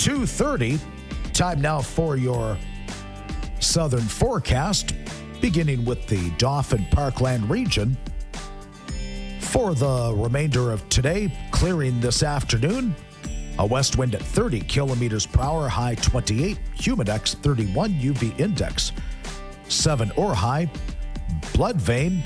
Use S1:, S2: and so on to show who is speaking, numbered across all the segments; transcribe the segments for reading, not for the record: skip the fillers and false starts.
S1: 2:30. Time now for your southern forecast, beginning with the Dauphin Parkland region. For the remainder of today, clearing this afternoon. A west wind at 30 kilometers per hour, high 28, humidex 31, UV index 7 or high. Blood vein,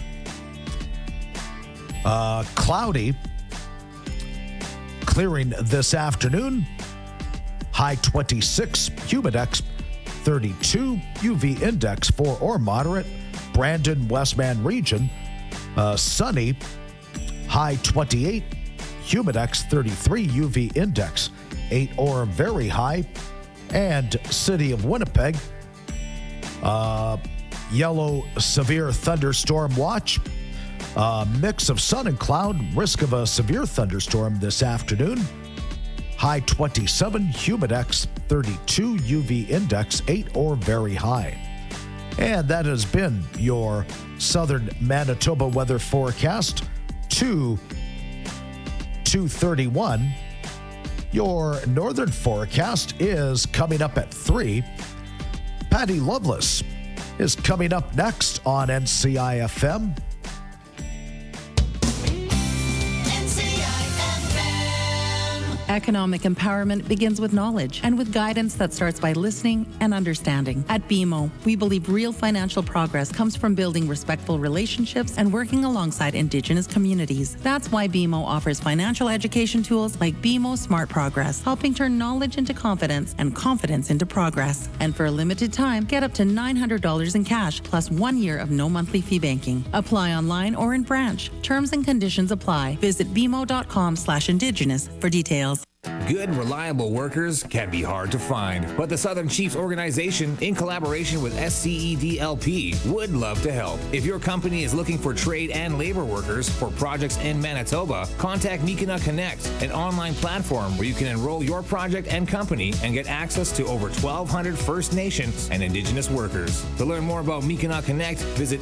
S1: cloudy, clearing this afternoon, high 26, humidex 32, UV index 4 or moderate. Brandon, Westman region, sunny, high 28, humidex 33, UV index 8 or very high. And City of Winnipeg, yellow severe thunderstorm watch. Mix of sun and cloud, risk of a severe thunderstorm this afternoon. High 27, humidex 32, UV index 8 or very high. And that has been your southern Manitoba weather forecast to 2:31. Your northern forecast is coming up at 3. Patty Loveless is coming up next on NCIFM.
S2: Economic empowerment begins with knowledge and with guidance that starts by listening and understanding. At BMO, we believe real financial progress comes from building respectful relationships and working alongside Indigenous communities. That's why BMO offers financial education tools like BMO Smart Progress, helping turn knowledge into confidence and confidence into progress. And for a limited time, get up to $900 in cash plus 1 year of no monthly fee banking. Apply online or in branch. Terms and conditions apply. Visit bmo.com/indigenous for details.
S3: Good, reliable workers can be hard to find, but the Southern Chiefs organization, in collaboration with SCEDLP, would love to help. If your company is looking for trade and labor workers for projects in Manitoba, contact Mikina Connect, an online platform where you can enroll your project and company and get access to over 1,200 First Nations and Indigenous workers. To learn more about Mikina Connect, visit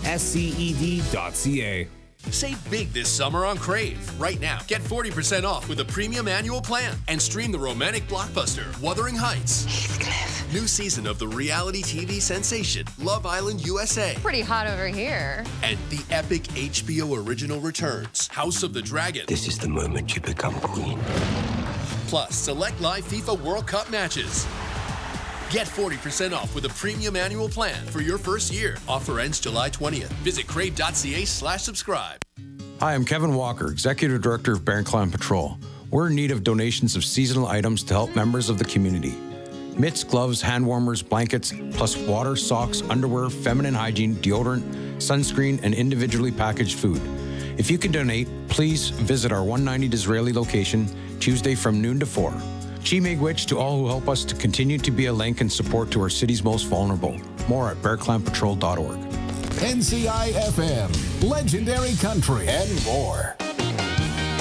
S3: sced.ca.
S4: Save big this summer on Crave. Right now, get 40% off with a premium annual plan and stream the romantic blockbuster Wuthering Heights.
S5: Heathcliff.
S4: New season of the reality TV sensation Love Island USA.
S5: Pretty hot over here.
S4: And the epic HBO original returns House of the Dragon.
S6: This is the moment you become queen.
S4: Plus, select live FIFA World Cup matches. Get 40% off with a premium annual plan for your first year. Offer ends July 20th. Visit crave.ca/subscribe.
S7: Hi, I'm Kevin Walker, Executive Director of Bear Clan Patrol. We're in need of donations of seasonal items to help members of the community. Mitts, gloves, hand warmers, blankets, plus water, socks, underwear, feminine hygiene, deodorant, sunscreen, and individually packaged food. If you can donate, please visit our 190 Disraeli location Tuesday from noon to 4. Chi Miigwech to all who help us to continue to be a link and support to our city's most vulnerable. More at bearclanpatrol.org.
S8: NCIFM, legendary country, and more.